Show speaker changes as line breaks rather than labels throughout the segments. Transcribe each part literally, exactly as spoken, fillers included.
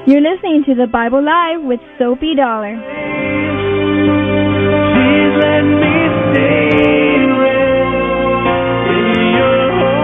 You're listening to the Bible Live with Soapy Dollar.
Please let me stay in your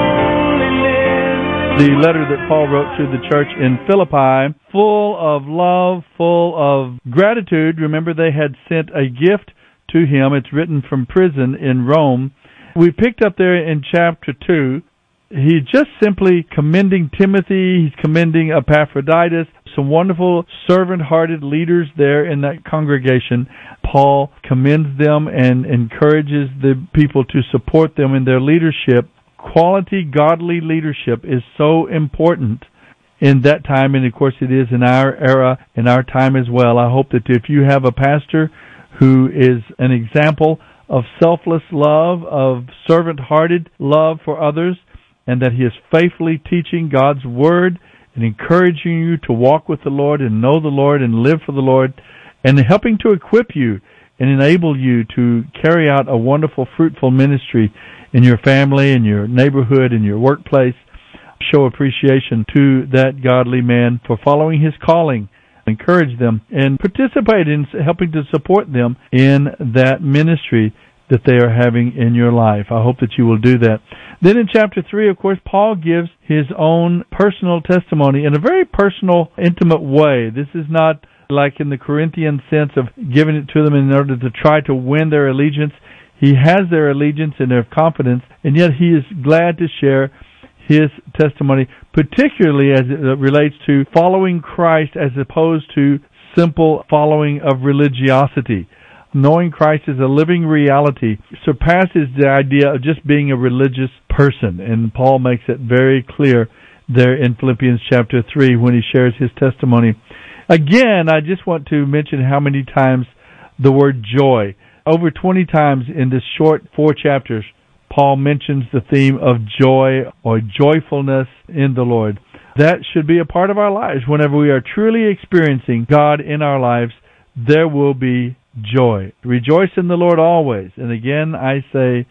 holiness.
The letter that Paul wrote to the church in Philippi, full of love, full of gratitude. Remember, they had sent a gift to him. It's written from prison in Rome. We picked up there in chapter two. He's just simply commending Timothy. He's commending Epaphroditus, some wonderful servant-hearted leaders there in that congregation. Paul commends them and encourages the people to support them in their leadership. Quality, godly leadership is so important in that time, and of course it is in our era, in our time as well. I hope that if you have a pastor who is an example of selfless love, of servant-hearted love for others, and that he is faithfully teaching God's Word and encouraging you to walk with the Lord and know the Lord and live for the Lord, and helping to equip you and enable you to carry out a wonderful, fruitful ministry in your family, in your neighborhood, in your workplace. Show appreciation to that godly man for following his calling. Encourage them and participate in helping to support them in that ministry that they are having in your life. I hope that you will do that. Then in chapter three, of course, Paul gives his own personal testimony in a very personal, intimate way. This is not like in the Corinthian sense of giving it to them in order to try to win their allegiance. He has their allegiance and their confidence, and yet he is glad to share his testimony, particularly as it relates to following Christ as opposed to simple following of religiosity. Knowing Christ as a living reality surpasses the idea of just being a religious person. And Paul makes it very clear there in Philippians chapter three when he shares his testimony. Again, I just want to mention how many times the word joy. Over twenty times in this short four chapters, Paul mentions the theme of joy or joyfulness in the Lord. That should be a part of our lives. Whenever we are truly experiencing God in our lives, there will be joy. Rejoice in the Lord always. And again, I say,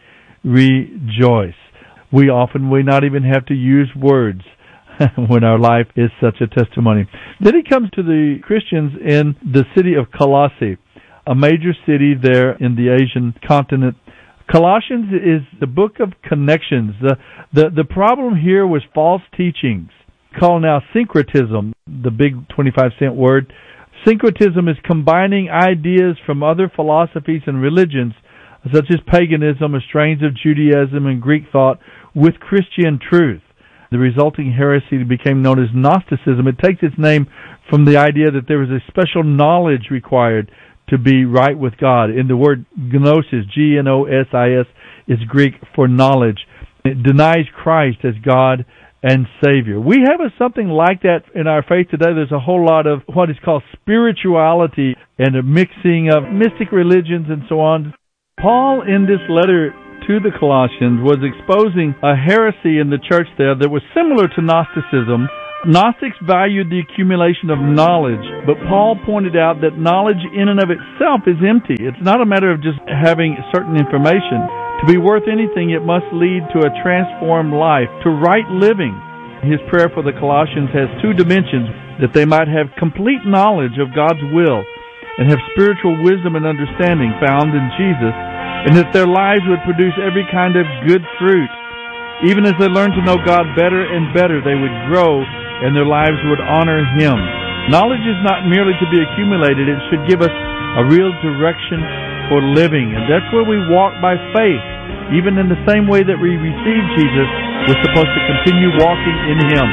rejoice. We often may not even have to use words when our life is such a testimony. Then he comes to the Christians in the city of Colossae, a major city there in the Asian continent. Colossians is the book of connections. The, the, the problem here was false teachings, called now syncretism, the big twenty-five cent word. Syncretism is combining ideas from other philosophies and religions, such as paganism, strains of Judaism and Greek thought, with Christian truth. The resulting heresy became known as Gnosticism. It takes its name from the idea that there was a special knowledge required to be right with God. In the word gnosis, G N O S I S, is Greek for knowledge. It denies Christ as God and Savior. We have a, something like that in our faith today. There's a whole lot of what is called spirituality and a mixing of mystic religions and so on. Paul, in this letter to the Colossians, was exposing a heresy in the church there that was similar to Gnosticism. Gnostics valued the accumulation of knowledge, but Paul pointed out that knowledge in and of itself is empty. It's not a matter of just having certain information. To be worth anything, it must lead to a transformed life, to right living. His prayer for the Colossians has two dimensions: that they might have complete knowledge of God's will and have spiritual wisdom and understanding found in Jesus, and that their lives would produce every kind of good fruit. Even as they learn to know God better and better, they would grow and their lives would honor Him. Knowledge is not merely to be accumulated. It should give us a real direction for living. And that's where we walk by faith. Even in the same way that we receive Jesus, we're supposed to continue walking in Him.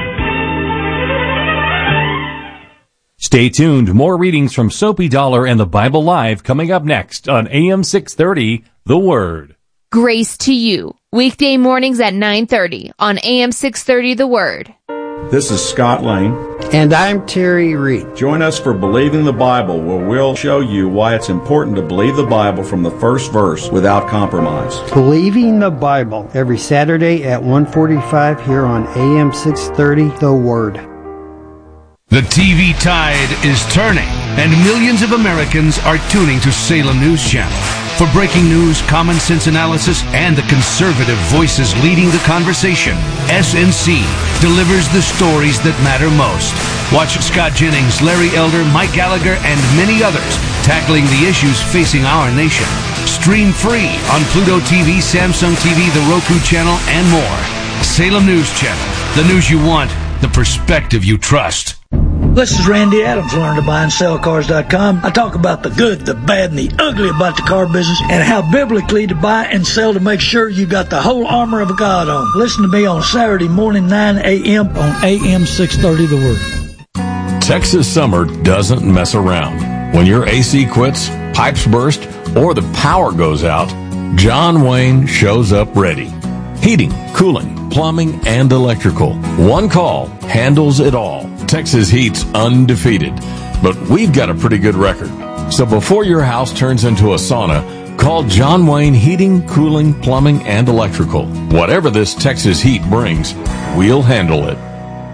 Stay tuned. More readings from Soapy Dollar and the Bible Live coming up next on A M six thirty, The Word.
Grace to you. Weekday mornings at nine thirty on A M six thirty, The Word.
This is Scott Lane.
And I'm Terry Reed.
Join us for Believing the Bible, where we'll show you why it's important to believe the Bible from the first verse without compromise.
Believing the Bible, every Saturday at one forty-five here on A M six thirty, The Word.
The T V tide is turning, and millions of Americans are tuning to Salem News Channel. For breaking news, common sense analysis, and the conservative voices leading the conversation, S N C delivers the stories that matter most. Watch Scott Jennings, Larry Elder, Mike Gallagher, and many others tackling the issues facing our nation. Stream free on Pluto T V, Samsung T V, the Roku channel, and more. Salem News Channel. The news you want, the perspective you trust.
This is Randy Adams, learn to buy and sell cars dot com. I talk about the good, the bad, and the ugly about the car business and how biblically to buy and sell to make sure you got the whole armor of God on. Listen to me on Saturday morning, nine a.m. on A M six thirty The Word.
Texas summer doesn't mess around. When your A C quits, pipes burst, or the power goes out, John Wayne shows up ready. Heating, cooling, plumbing, and electrical. One call handles it all. Texas Heat's undefeated, but we've got a pretty good record. So before your house turns into a sauna, call John Wayne Heating, Cooling, Plumbing, and Electrical. Whatever this Texas heat brings, we'll handle it.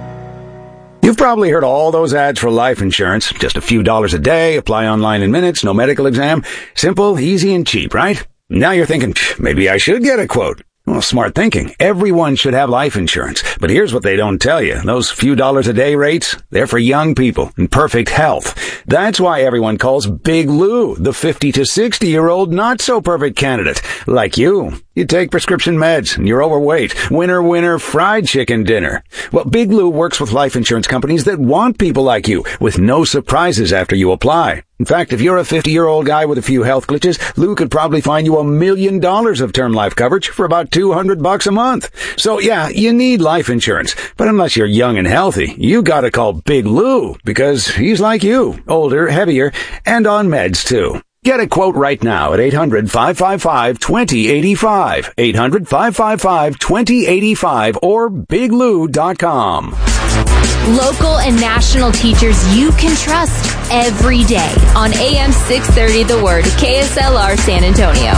You've probably heard all those ads for life insurance. Just a few dollars a day, apply online in minutes, no medical exam. Simple, easy, and cheap, right? Now you're thinking, maybe I should get a quote. Well, smart thinking. Everyone should have life insurance. But here's what they don't tell you. Those few dollars a day rates, they're for young people in perfect health. That's why everyone calls Big Lou the fifty to sixty year old not so perfect candidate. Like you. You take prescription meds and you're overweight. Winner, winner, fried chicken dinner. Well, Big Lou works with life insurance companies that want people like you with no surprises after you apply. In fact, if you're a fifty-year-old guy with a few health glitches, Lou could probably find you a million dollars of term life coverage for about two hundred bucks a month. So yeah, you need life insurance. But unless you're young and healthy, you gotta call Big Lou because he's like you, older, heavier, and on meds too. Get a quote right now at eight hundred, five five five, two zero eight five, eight hundred, five five five, two zero eight five, or big lou dot com.
Local and national teachers you can trust every day on A M six thirty The Word, K S L R San Antonio.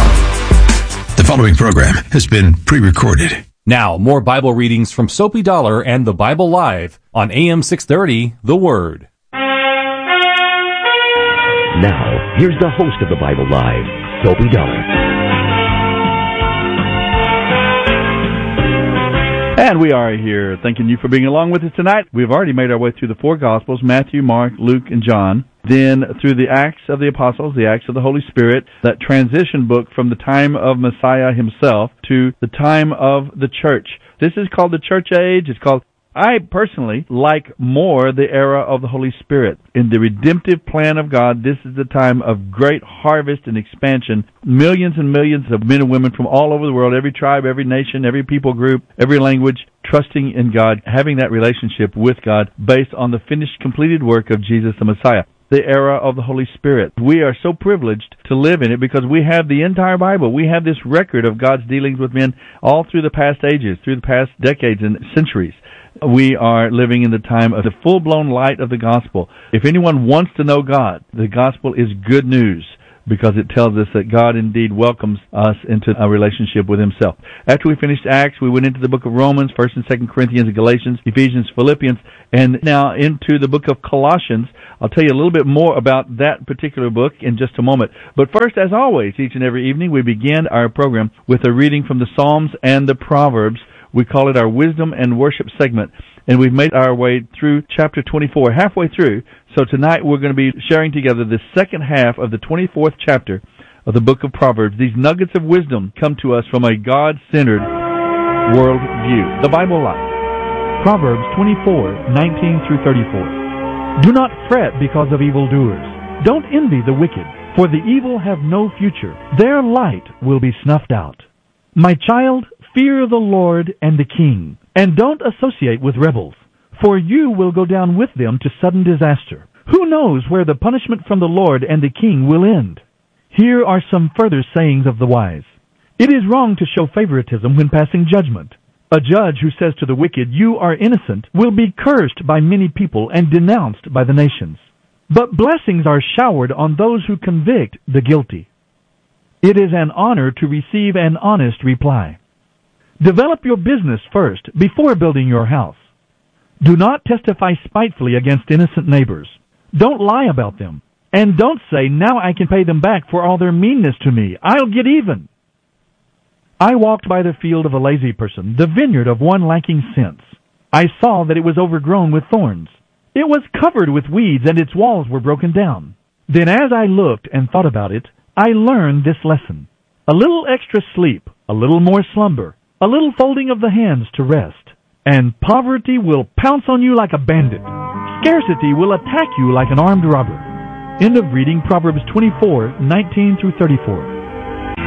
The following program has been pre-recorded.
Now, more Bible readings from Soapy Dollar and the Bible Live on A M six thirty The Word.
Now, here's the host of the Bible Live, Soapy Dollar.
And we are here thanking you for being along with us tonight. We've already made our way through the four Gospels, Matthew, Mark, Luke, and John. Then through the Acts of the Apostles, the Acts of the Holy Spirit, that transition book from the time of Messiah himself to the time of the church. This is called the church age. It's called, I personally like more the era of the Holy Spirit. In the redemptive plan of God, this is the time of great harvest and expansion. Millions and millions of men and women from all over the world, every tribe, every nation, every people group, every language, trusting in God, having that relationship with God based on the finished, completed work of Jesus the Messiah. The era of the Holy Spirit. We are so privileged to live in it because we have the entire Bible. We have this record of God's dealings with men all through the past ages, through the past decades and centuries. We are living in the time of the full-blown light of the gospel. If anyone wants to know God, the gospel is good news because it tells us that God indeed welcomes us into a relationship with himself. After we finished Acts, we went into the book of Romans, First and Second Corinthians, Galatians, Ephesians, Philippians, and now into the book of Colossians. I'll tell you a little bit more about that particular book in just a moment. But first, as always, each and every evening, we begin our program with a reading from the Psalms and the Proverbs. We call it our Wisdom and Worship segment, and we've made our way through chapter twenty-four, halfway through. So tonight we're going to be sharing together the second half of the twenty-fourth chapter of the book of Proverbs. These nuggets of wisdom come to us from a God-centered world view. The Bible Live. Proverbs twenty-four, nineteen through thirty-four. Do not fret because of evildoers. Don't envy the wicked, for the evil have no future. Their light will be snuffed out. My child, fear the Lord and the King, and don't associate with rebels, for you will go down with them to sudden disaster. Who knows where the punishment from the Lord and the King will end? Here are some further sayings of the wise. It is wrong to show favoritism when passing judgment. A judge who says to the wicked, you are innocent, will be cursed by many people and denounced by the nations. But blessings are showered on those who convict the guilty. It is an honor to receive an honest reply. Develop your business first before building your house. Do not testify spitefully against innocent neighbors. Don't lie about them. And don't say, now I can pay them back for all their meanness to me. I'll get even. I walked by the field of a lazy person, the vineyard of one lacking sense. I saw that it was overgrown with thorns.
It was covered with weeds, and its walls were broken down. Then as I looked and thought about it, I learned this lesson. A little extra sleep, a little more slumber, a little folding of the hands to rest, and poverty will pounce on you like a bandit. Scarcity will attack you like an armed robber. End of reading Proverbs twenty-four, nineteen through thirty-four.